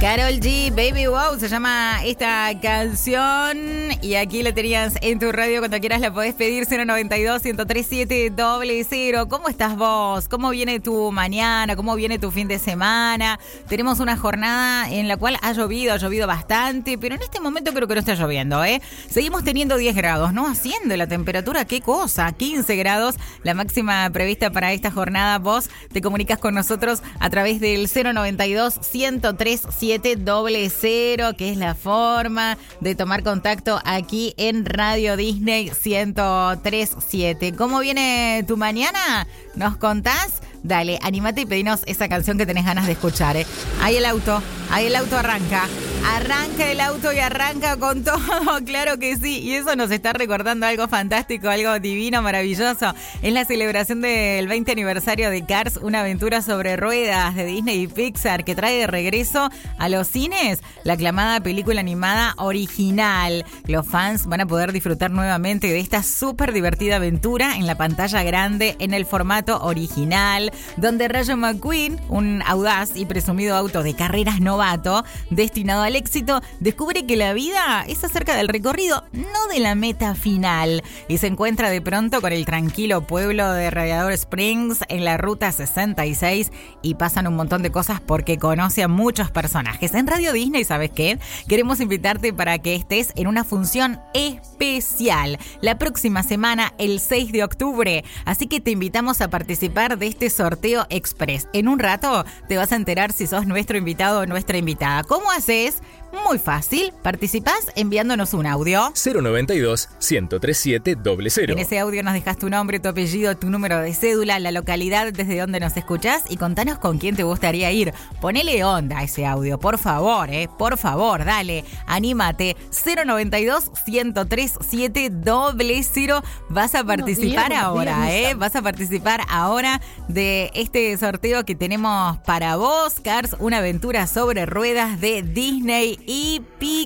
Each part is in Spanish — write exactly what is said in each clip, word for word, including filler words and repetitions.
Karol G, Baby Wow, se llama esta canción. Y aquí la tenías en tu radio. Cuando quieras la podés pedir. Cero noventa y dos, ciento tres siete, cero cero. ¿Cómo estás vos? ¿Cómo viene tu mañana? ¿Cómo viene tu fin de semana? Tenemos una jornada en la cual ha llovido, ha llovido bastante, pero en este momento creo que no está lloviendo, ¿eh? Seguimos teniendo diez grados, ¿no? Asciende la temperatura, qué cosa, quince grados, la máxima prevista para esta jornada. Vos te comunicas con nosotros a través del cero noventa y dos, ciento tres siete, cero cero, que es la forma de tomar contacto aquí en Radio Disney ciento tres punto siete. ¿Cómo viene tu mañana? ¿Nos contás? Dale, animate y pedinos esa canción que tenés ganas de escuchar, ¿eh? Ahí el auto, ahí el auto arranca. Arranca el auto y arranca con todo, claro que sí. Y eso nos está recordando algo fantástico, algo divino, maravilloso. Es la celebración del veinte aniversario de Cars, una aventura sobre ruedas de Disney y Pixar que trae de regreso a los cines la aclamada película animada original. Los fans van a poder disfrutar nuevamente de esta súper divertida aventura en la pantalla grande en el formato original, donde Rayo McQueen, un audaz y presumido auto de carreras novato destinado al éxito, descubre que la vida es acerca del recorrido, no de la meta final, y se encuentra de pronto con el tranquilo pueblo de Radiador Springs en la ruta sesenta y seis y pasan un montón de cosas porque conoce a muchos personajes. En Radio Disney, ¿sabes qué? Queremos invitarte para que estés en una función especial la próxima semana, el seis de octubre, así que te invitamos a participar de este sorteo express. En un rato te vas a enterar si sos nuestro invitado o nuestra invitada. ¿Cómo haces? Muy fácil, participás enviándonos un audio. cero noventa y dos, ciento tres siete, cero cero. En ese audio nos dejas tu nombre, tu apellido, tu número de cédula, la localidad desde donde nos escuchás y contanos con quién te gustaría ir. Ponele onda a ese audio, por favor, eh, por favor, dale, anímate. cero noventa y dos, ciento tres siete, cero cero. Vas a participar días, ahora, días, eh, vas a participar ahora de este sorteo que tenemos para vos, Cars, una aventura sobre ruedas de Disney y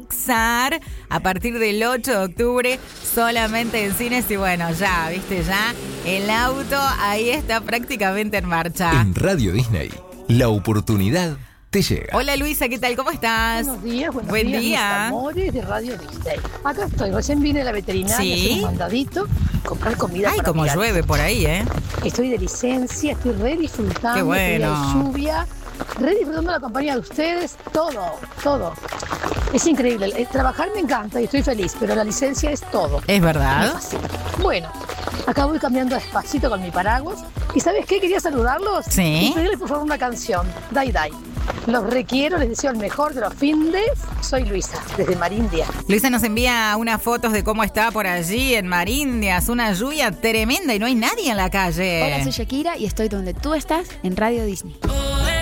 Pixar a partir del ocho de octubre solamente en cines. Y bueno, ya, viste, ya el auto ahí está prácticamente en marcha. En Radio Disney, la oportunidad te llega. Hola Luisa, ¿qué tal? ¿Cómo estás? Buenos días, buenos Buen días, día. mis amores de Radio Disney. Acá estoy, recién vine a la veterinaria, ¿Sí? hacer un mandadito, comprar comida. Ay, para como mi gato. llueve por ahí, ¿eh? Estoy de licencia, estoy re disfrutando. Qué bueno. Estoy de lluvia, re disfrutando la compañía de ustedes, todo, todo. Es increíble, eh, trabajar me encanta y estoy feliz, pero la licencia es todo. ¿Es verdad? Me fascina. Bueno, acá voy cambiando despacito con mi paraguas. ¿Y sabes qué? Quería saludarlos. Sí. Y pedirles por favor una canción, Dai Dai. Los requiero, les deseo el mejor de los findes. Soy Luisa, desde Marindia. Luisa nos envía unas fotos de cómo está por allí en Marindias, una lluvia tremenda y no hay nadie en la calle. Hola, soy Shakira y estoy donde tú estás en Radio Disney.